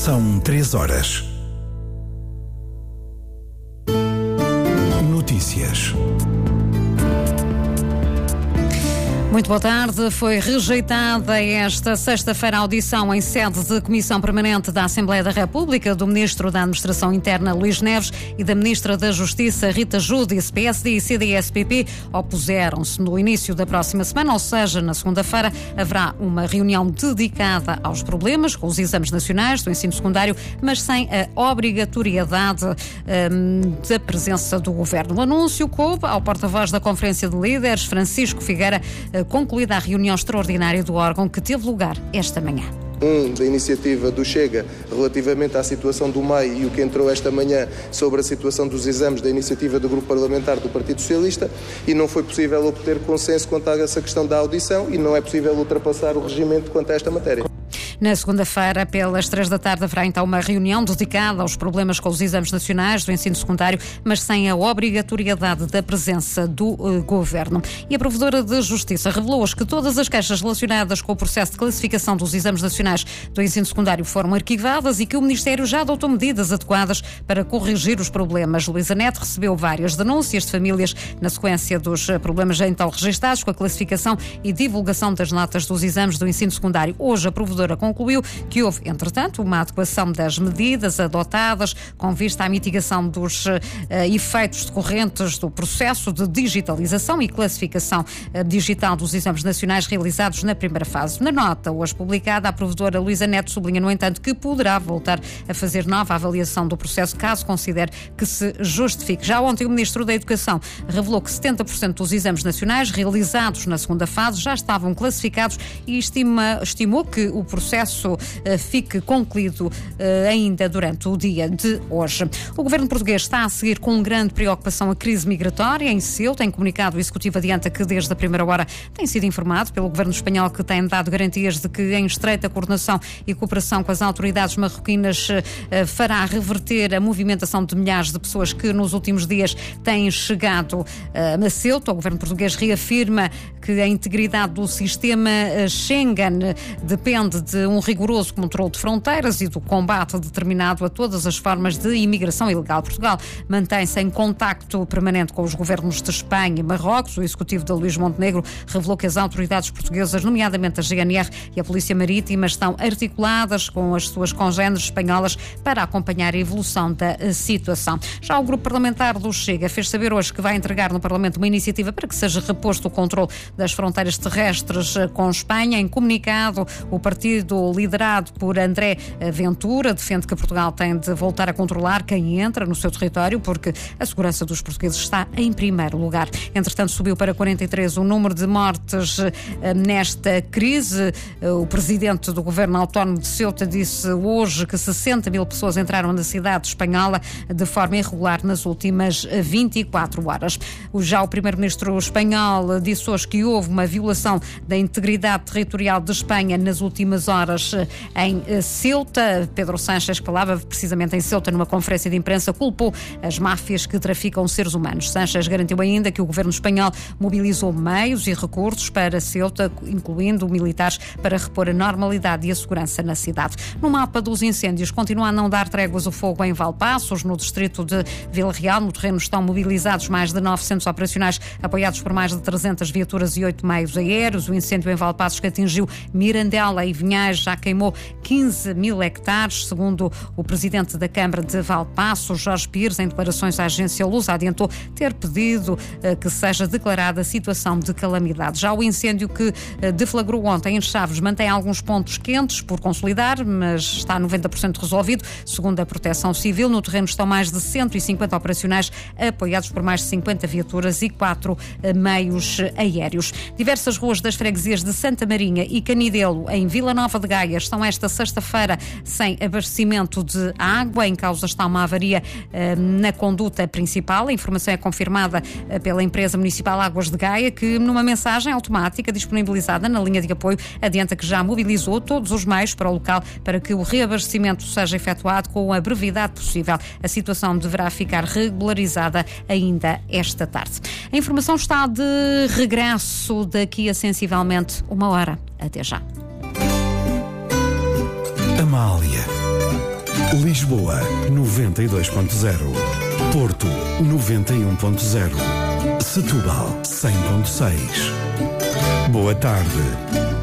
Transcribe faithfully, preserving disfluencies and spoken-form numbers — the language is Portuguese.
São três horas. Notícias. Muito boa tarde. Foi rejeitada esta sexta-feira a audição em sede de Comissão Permanente da Assembleia da República do Ministro da Administração Interna, Luís Neves, e da Ministra da Justiça, Rita Giudice. P S D e C D S P P opuseram-se. No início da próxima semana, ou seja, na segunda-feira, haverá uma reunião dedicada aos problemas com os exames nacionais do ensino secundário, mas sem a obrigatoriedade hum, da presença do Governo. O anúncio coube ao porta-voz da Conferência de Líderes, Francisco Figueira, concluída a reunião extraordinária do órgão que teve lugar esta manhã. Um, da iniciativa do Chega relativamente à situação do M E I e o que entrou esta manhã sobre a situação dos exames da iniciativa do Grupo Parlamentar do Partido Socialista, e não foi possível obter consenso quanto a essa questão da audição e não é possível ultrapassar o regimento quanto a esta matéria. Na segunda-feira, pelas três da tarde, haverá então uma reunião dedicada aos problemas com os exames nacionais do ensino secundário, mas sem a obrigatoriedade da presença do uh, Governo. E a Provedora de Justiça revelou hoje que todas as queixas relacionadas com o processo de classificação dos exames nacionais do ensino secundário foram arquivadas e que o Ministério já adotou medidas adequadas para corrigir os problemas. Luísa Neto recebeu várias denúncias de famílias na sequência dos problemas já então registados com a classificação e divulgação das notas dos exames do ensino secundário. Hoje, a Provedora concluiu que houve, entretanto, uma adequação das medidas adotadas com vista à mitigação dos uh, efeitos decorrentes do processo de digitalização e classificação uh, digital dos exames nacionais realizados na primeira fase. Na nota hoje publicada, a Provedora Luísa Neto sublinha, no entanto, que poderá voltar a fazer nova avaliação do processo caso considere que se justifique. Já ontem, o Ministro da Educação revelou que setenta por cento dos exames nacionais realizados na segunda fase já estavam classificados e estima, estimou que o processo processo fique concluído ainda durante o dia de hoje. O governo português está a seguir com grande preocupação a crise migratória em Ceuta. Em comunicado, o Executivo adianta que desde a primeira hora tem sido informado pelo governo espanhol, que tem dado garantias de que, em estreita coordenação e cooperação com as autoridades marroquinas, fará reverter a movimentação de milhares de pessoas que nos últimos dias têm chegado a Ceuta. O governo português reafirma que a integridade do sistema Schengen depende de um rigoroso controle de fronteiras e do combate determinado a todas as formas de imigração ilegal. Portugal mantém-se em contacto permanente com os governos de Espanha e Marrocos. O executivo de Luís Montenegro revelou que as autoridades portuguesas, nomeadamente a G N R e a Polícia Marítima, estão articuladas com as suas congêneres espanholas para acompanhar a evolução da situação. Já o grupo parlamentar do Chega fez saber hoje que vai entregar no Parlamento uma iniciativa para que seja reposto o controle das fronteiras terrestres com Espanha. Em comunicado, o partido liderado por André Ventura defende que Portugal tem de voltar a controlar quem entra no seu território, porque a segurança dos portugueses está em primeiro lugar. Entretanto, subiu para quarenta e três o número de mortes nesta crise. O presidente do governo autónomo de Ceuta disse hoje que sessenta mil pessoas entraram na cidade espanhola de forma irregular nas últimas vinte e quatro horas. Já o primeiro-ministro espanhol disse hoje que houve uma violação da integridade territorial de Espanha nas últimas horas em Ceuta. Pedro Sánchez, que falava precisamente em Ceuta numa conferência de imprensa, culpou as máfias que traficam seres humanos. Sánchez garantiu ainda que o governo espanhol mobilizou meios e recursos para Ceuta, incluindo militares, para repor a normalidade e a segurança na cidade. No mapa dos incêndios, continua a não dar tréguas o fogo em Valpaços, no distrito de Vila Real. No terreno estão mobilizados mais de novecentos operacionais, apoiados por mais de trezentas viaturas e oito meios aéreos. O incêndio em Valpaços, que atingiu Mirandela e Vinhais, já queimou quinze mil hectares. Segundo o presidente da Câmara de Valpaços, Jorge Pires, em declarações à agência Lusa, adiantou ter pedido uh, que seja declarada a situação de calamidade. Já o incêndio que uh, deflagrou ontem em Chaves mantém alguns pontos quentes por consolidar, mas está noventa por cento resolvido. Segundo a Proteção Civil, no terreno estão mais de cento e cinquenta operacionais, apoiados por mais de cinquenta viaturas e quatro uh, meios aéreos. Diversas ruas das freguesias de Santa Marinha e Canidelo, em Vila Nova de Gaia, estão esta sexta-feira sem abastecimento de água. Em causa está uma avaria uh, na conduta principal. A informação é confirmada uh, pela empresa municipal Águas de Gaia, que numa mensagem automática disponibilizada na linha de apoio adianta que já mobilizou todos os meios para o local para que o reabastecimento seja efetuado com a brevidade possível. A situação deverá ficar regularizada ainda esta tarde. A informação está de regresso daqui a sensivelmente uma hora. Até já. Amália. Lisboa, noventa e dois ponto zero. Porto, noventa e um ponto zero. Setúbal, cem ponto seis. Boa tarde.